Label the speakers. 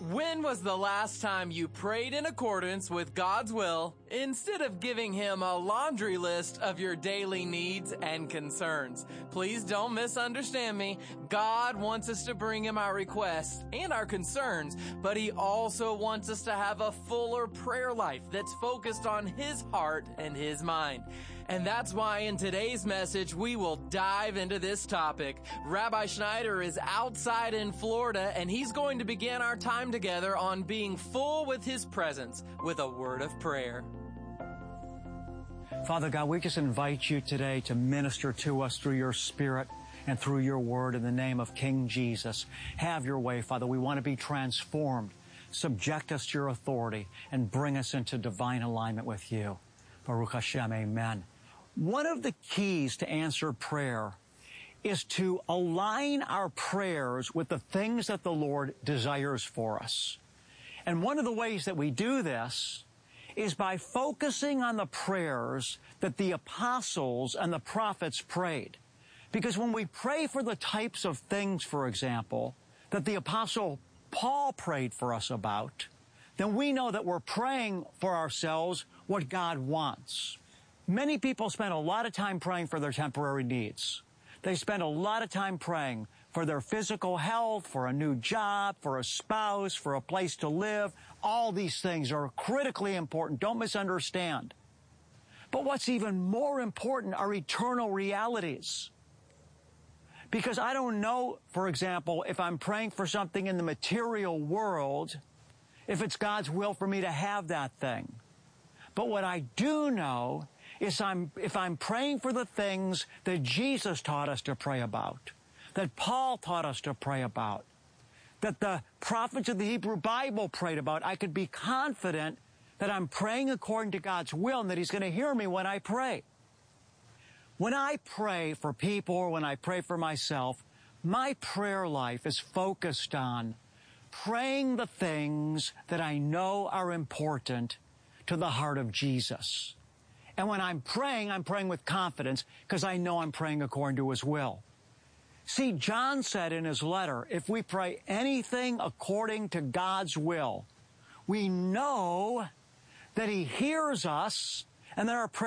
Speaker 1: When was the last time you prayed in accordance with God's will instead of giving Him a laundry list of your daily needs and concerns? Please don't misunderstand me. God wants us to bring Him our requests and our concerns, but He also wants us to have a fuller prayer life that's focused on His heart and His mind. And that's why in today's message, we will dive into this topic. Rabbi Schneider is outside in Florida, and he's going to begin our time together on being full with His presence with a word of prayer.
Speaker 2: Father God, we just invite You today to minister to us through Your Spirit and through Your Word in the name of King Jesus. Have Your way, Father. We want to be transformed. Subject us to Your authority and bring us into divine alignment with You. Baruch Hashem, amen. One of the keys to answer prayer is to align our prayers with the things that the Lord desires for us. And one of the ways that we do this is by focusing on the prayers that the apostles and the prophets prayed. Because when we pray for the types of things, for example, that the apostle Paul prayed for us about, then we know that we're praying for ourselves what God wants. Many people spend a lot of time praying for their temporary needs. They spend a lot of time praying for their physical health, for a new job, for a spouse, for a place to live. All these things are critically important. Don't misunderstand. But what's even more important are eternal realities. Because I don't know, for example, if I'm praying for something in the material world, if it's God's will for me to have that thing. But what I do know is if I'm praying for the things that Jesus taught us to pray about, that Paul taught us to pray about, that the prophets of the Hebrew Bible prayed about, I could be confident that I'm praying according to God's will and that He's going to hear me when I pray. When I pray for people or when I pray for myself, my prayer life is focused on praying the things that I know are important to the heart of Jesus. And when I'm praying with confidence because I know I'm praying according to His will. See, John said in his letter, if we pray anything according to God's will, we know that He hears us and that our prayer